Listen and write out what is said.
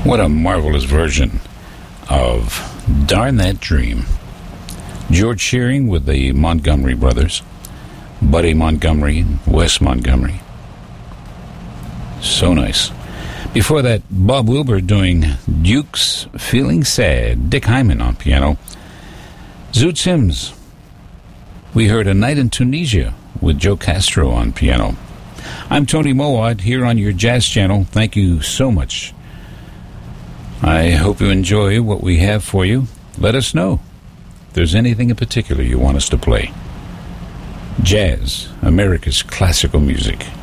What a marvelous version of Darn That Dream. George Shearing with the Montgomery Brothers, Buddy Montgomery, Wes Montgomery. So nice. Before that, Bob Wilber doing Duke's Feeling Sad, Dick Hyman on piano. Zoot Sims, we heard A Night in Tunisia with Joe Castro on piano. I'm Tony Mowat here on your Jazz Channel. Thank you so much. I hope you enjoy what we have for you. Let us know if there's anything in particular you want us to play. Jazz, America's classical music.